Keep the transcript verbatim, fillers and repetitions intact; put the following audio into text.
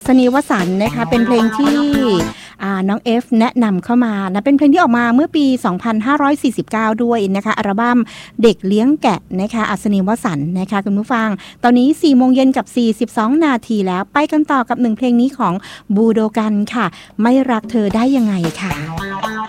สนีวสันต์นะคะเป็นเพลงที่น้องเอฟแนะนำเข้ามานะเป็นเพลงที่ออกมาเมื่อปีสองพันห้าร้อยสี่สิบเก้าด้วยนะคะอัลบั้มเด็กเลี้ยงแกะนะคะอัศนีวสันต์นะคะคุณผู้ฟังตอนนี้สี่โมงเย็นกับสี่สิบสองนาทีแล้วไปกันต่อกับหนึ่งเพลงนี้ของบูโดกันค่ะไม่รักเธอได้ยังไงค่ะ